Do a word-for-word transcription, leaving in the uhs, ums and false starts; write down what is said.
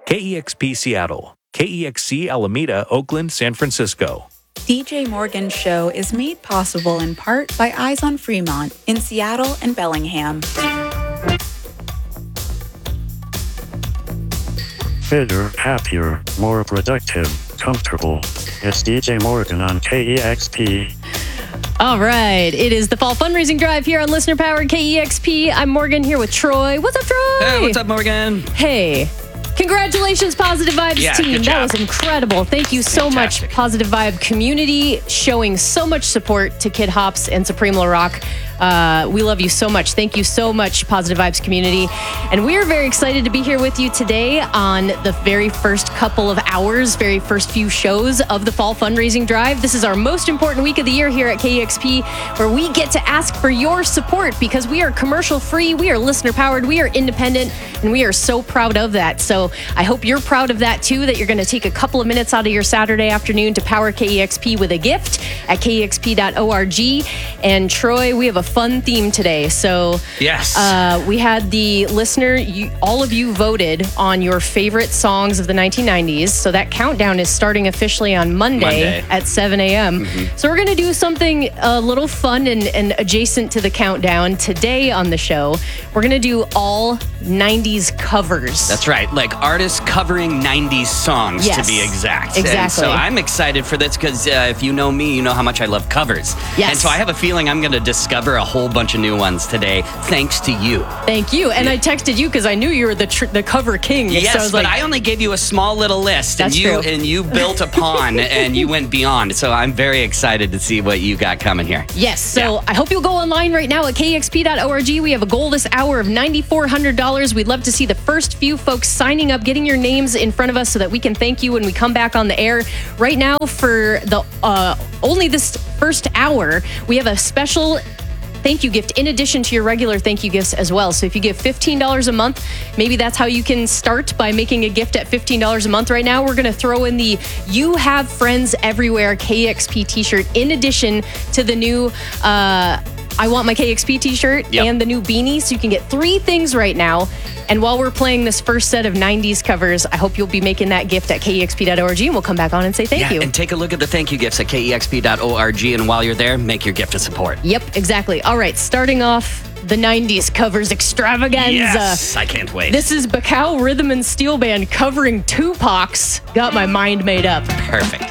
K E X P Seattle, K E X C Alameda, Oakland, San Francisco. D J Morgan's show is made possible in part by Eyes on Fremont in Seattle and Bellingham. Fitter, happier, more productive, comfortable. It's D J Morgan on K E X P. All right. It is the Fall Fundraising Drive here on Listener Powered K E X P. I'm Morgan here with Troy. What's up, Troy? Hey, what's up, Morgan? Hey. Congratulations, Positive Vibes Yeah, team. good That job. was incredible. Thank you so Fantastic. much, Positive Vibe community, showing so much support to Kid Hops and Supreme La Rock. Uh, we love you so much. Thank you so much, Positive Vibes community. And we are very excited to be here with you today on the very first couple of hours, very first few shows of the Fall Fundraising Drive. This is our most important week of the year here at K E X P, where we get to ask for your support because we are commercial free, we are listener powered, we are independent, and we are so proud of that. So I hope you're proud of that too, that you're going to take a couple of minutes out of your Saturday afternoon to power K E X P with a gift at K E X P dot org. And Troy, we have a fun theme today. So Yes. uh, we had the listener, you, all of you voted on your favorite songs of the nineteen nineties. So that countdown is starting officially on Monday, Monday. at seven a.m. Mm-hmm. So we're going to do something a little fun and, and adjacent to the countdown today on the show. We're going to do all nineties covers. That's right. Like artists covering nineties songs, Yes, to be exact. exactly. And so I'm excited for this because uh, if you know me, you know how much I love covers. Yes. And so I have a feeling I'm going to discover a whole bunch of new ones today, thanks to you. Thank you. And I texted you because I knew you were the tr- the cover king. Yes, so I was but like, I only gave you a small little list, and That's you true. and you built upon, and you went beyond. So I'm very excited to see what you got coming here. Yes, so Yeah. I hope you'll go online right now at K E X P dot org. We have a goal this hour of nine thousand four hundred dollars. We'd love to see the first few folks signing up, getting your names in front of us so that we can thank you when we come back on the air. Right now, for the uh, only this first hour, we have a special thank you gift in addition to your regular thank you gifts as well. So if you give fifteen dollars a month, maybe that's how you can start by making a gift at fifteen dollars a month. Right now, we're going to throw in the You Have Friends Everywhere K E X P t-shirt in addition to the new uh, I Want My K E X P t-shirt Yep. and the new beanie. So you can get three things right now. And while we're playing this first set of nineties covers, I hope you'll be making that gift at K E X P dot org, and we'll come back on and say thank yeah, you. and take a look at the thank you gifts at K E X P dot org. And while you're there, make your gift of support. Yep, exactly. All right, starting off the nineties covers extravaganza. Yes, I can't wait. This is Bacau Rhythm and Steel Band covering Tupac's Got My Mind Made Up. Perfect.